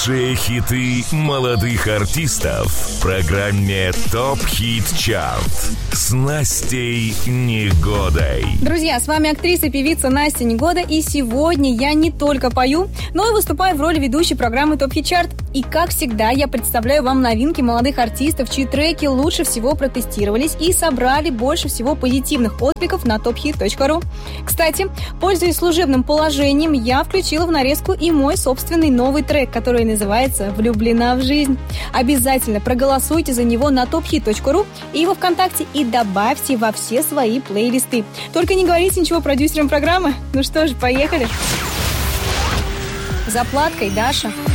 Лучшие хиты молодых артистов в программе ТОП Хит Чарт с Настей Негодой. Друзья, с вами актриса и певица Настя Негода, и сегодня я не только пою, но и выступаю в роли ведущей программы ТОП Хит Чарт. И как всегда, я представляю вам новинки молодых артистов, чьи треки лучше всего протестировались и собрали больше всего позитивных откликов на tophit.ru. Кстати, пользуясь служебным положением, я включила в нарезку и мой собственный новый трек, который называется «Влюблена в жизнь». Обязательно проголосуйте за него на tophit.ru и его ВКонтакте и добавьте во все свои плейлисты. Только не говорите ничего продюсерам программы. Ну что же, поехали. Заплаткой Даша.